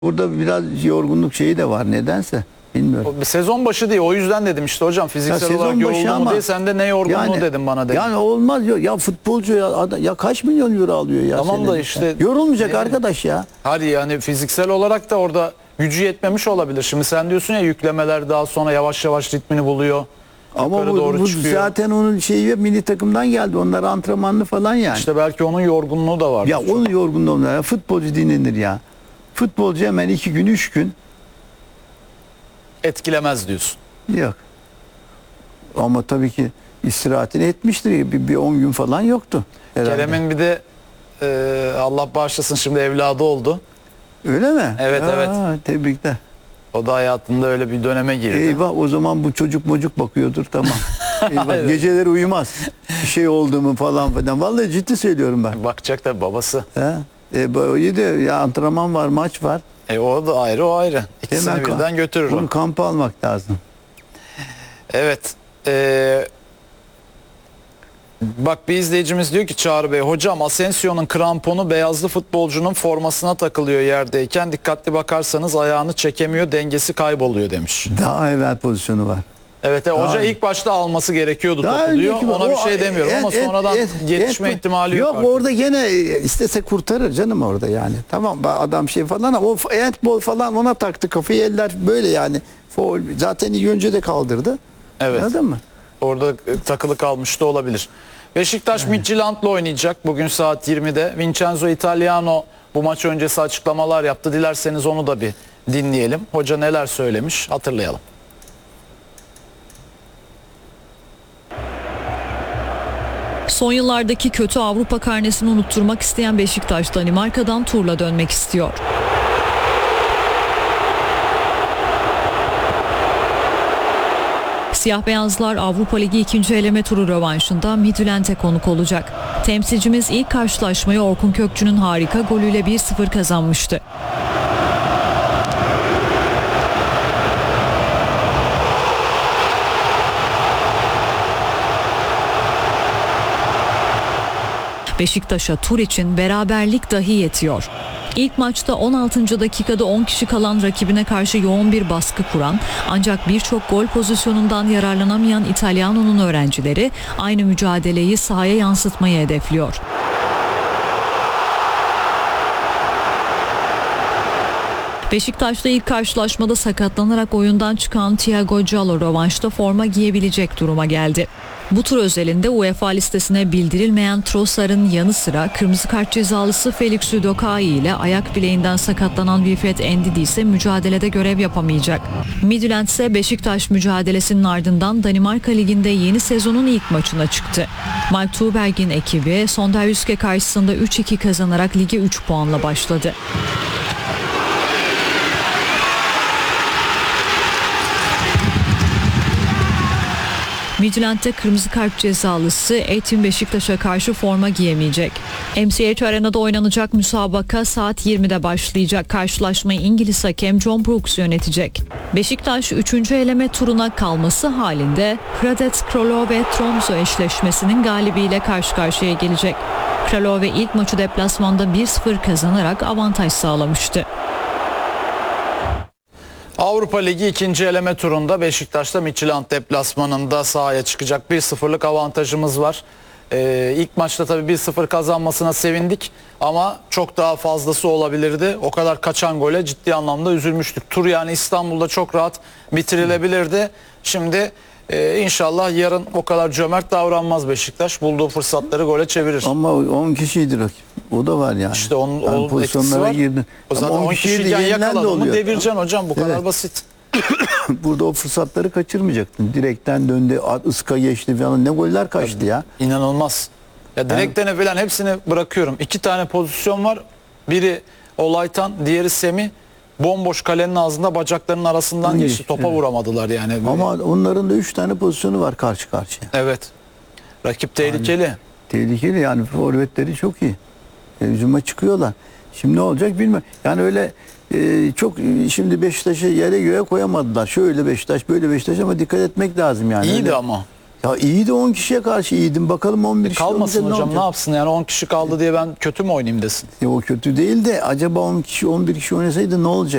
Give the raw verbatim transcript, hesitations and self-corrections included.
Burada biraz yorgunluk şeyi de var nedense. Bilmiyorum. O, sezon başı değil, o yüzden dedim işte hocam, fiziksel Ya olarak yoruldu mu diye, sen de ne yorgunluğu yani, dedim bana dedim. Yani olmaz ya, ya futbolcu ya, adam, ya kaç milyon euro alıyor ya. Tamam da senede. işte. Yorulmayacak yani, arkadaş ya. Hadi yani fiziksel olarak da orada gücü yetmemiş olabilir. Şimdi sen diyorsun ya, yüklemeler daha sonra yavaş yavaş ritmini buluyor. Ama bu, doğru bu çıkıyor. zaten onun şeyi milli takımdan geldi. Onlar antrenmanlı falan yani. İşte belki onun yorgunluğu da var. Ya onun yorgunluğu onlar. Ya, futbolcu dinlenir ya. Futbolcu hemen iki gün, üç gün. Etkilemez diyorsun. Yok. Ama tabii ki istirahatini etmiştir. Bir, bir on gün falan yoktu herhalde. Kerem'in bir de e, Allah bağışlasın, şimdi evladı oldu. Öyle mi? Evet, Aa, evet. Tebrikler. O da hayatında öyle bir döneme girdi. Eyvah, o zaman bu çocuk mocuk bakıyordur, tamam. Eyvah, Evet. geceleri uyumaz. Bir şey oldu mu falan filan. Vallahi ciddi söylüyorum ben. Bakacak da babası. He? E, bu- iyi de ya, antrenman var, maç var. E o da ayrı, o ayrı. İkisini Hemen birden götürür o. Bunu kampa almak lazım. Evet. Ee, bak, bir izleyicimiz diyor ki, Çağrı Bey, hocam Asensio'nun kramponu beyazlı futbolcunun formasına takılıyor yerdeyken, dikkatli bakarsanız ayağını çekemiyor, dengesi kayboluyor demiş. Daha evvel pozisyonu var. Evet, e, hoca ilk başta alması gerekiyordu Daha topu diyor. önceki- Ona bir o- şey demiyorum ama et- sonradan et- yetişme et- ihtimali yok. Yok, artık. orada gene istese kurtarır canım orada yani. Tamam, adam şey falan ama o handball falan ona taktı kafayı, eller böyle yani. Foul, zaten iyi önce de kaldırdı. Evet. Anladın mı? Orada e, takılı kalmış da olabilir. Beşiktaş Midtjylland'la oynayacak bugün saat yirmide. Vincenzo Italiano bu maç öncesi açıklamalar yaptı. Dilerseniz onu da bir dinleyelim. Hoca neler söylemiş hatırlayalım. Son yıllardaki kötü Avrupa karnesini unutturmak isteyen Beşiktaş, Danimarka'dan turla dönmek istiyor. Siyah beyazlar Avrupa Ligi ikinci eleme turu rövanşında Midtjylland'e konuk olacak. Temsilcimiz ilk karşılaşmayı Orkun Kökçü'nün harika golüyle bir sıfır kazanmıştı. Beşiktaş'a tur için beraberlik dahi yetiyor. İlk maçta on altıncı dakikada on kişi kalan rakibine karşı yoğun bir baskı kuran, ancak birçok gol pozisyonundan yararlanamayan İtalyano'nun öğrencileri aynı mücadeleyi sahaya yansıtmayı hedefliyor. Beşiktaş'ta ilk karşılaşmada sakatlanarak oyundan çıkan Thiago Giallo rövanşta forma giyebilecek duruma geldi. Bu tur özelinde UEFA listesine bildirilmeyen Trossard'ın yanı sıra kırmızı kart cezalısı Felix Udokai ile ayak bileğinden sakatlanan Wilfred Ndidi ise mücadelede görev yapamayacak. Midtjylland ise Beşiktaş mücadelesinin ardından Danimarka Ligi'nde yeni sezonun ilk maçına çıktı. Mark Tuğberg'in ekibi Sonderjyske karşısında üç iki kazanarak lige üç puanla başladı. Midtjylland'de kırmızı kart cezalısı Eğitim Beşiktaş'a karşı forma giyemeyecek. M C H Arena'da oynanacak müsabaka saat yirmide başlayacak. Karşılaşmayı İngiliz hakem John Brooks yönetecek. Beşiktaş üçüncü eleme turuna kalması halinde Hradec Kralove Tromsø eşleşmesinin galibiyle karşı karşıya gelecek. Kralove ilk maçı deplasmanda bir sıfır kazanarak avantaj sağlamıştı. Avrupa Ligi ikinci eleme turunda Beşiktaş'ta Midtjylland deplasmanında sahaya çıkacak. bir sıfırlık avantajımız var. Ee, ilk maçta tabii bir sıfır kazanmasına sevindik ama çok daha fazlası olabilirdi. O kadar kaçan gole ciddi anlamda üzülmüştük. Tur yani İstanbul'da çok rahat bitirilebilirdi. Şimdi e, inşallah yarın o kadar cömert davranmaz Beşiktaş. Bulduğu fırsatları gole çevirir. Ama on kişiydi rakip. O da var yani. İşte onun, Yani onun etkisi pozisyonlara var. girdi. O zaten Ama on kişiydi, kişiyken yenilen de yakaladın mı oluyor. devireceksin hocam, bu kadar Evet. basit. Burada o fırsatları kaçırmayacaktın. Direkten döndü, ıska geçti falan. Ne goller kaçtı ya. İnanılmaz. Ya direkten falan hepsini bırakıyorum. İki tane pozisyon var. Biri Olaytan, diğeri Semih. Bomboş kalenin ağzında bacaklarının arasından İyi, geçti. Topa evet. vuramadılar yani. Ama onların da üç tane pozisyonu var karşı karşıya. Evet. Rakip tehlikeli. Yani, tehlikeli yani, forvetleri çok iyi. E, hücuma çıkıyorlar. Şimdi ne olacak bilmiyorum. Yani öyle e, çok şimdi Beşiktaş'ı yere göğe koyamadılar. Şöyle Beşiktaş, böyle Beşiktaş ama dikkat etmek lazım yani. İyiydi Öyle, ama. Ya iyiydi, on kişiye karşı iyiydim. Bakalım on bir kişi Kalmasın olunca hocam, ne ne olacak? yapsın yani, on kişi kaldı diye ben kötü mü oynayayım desin. Ya o kötü değil de acaba on kişi on bir kişi oynasaydı ne olacak?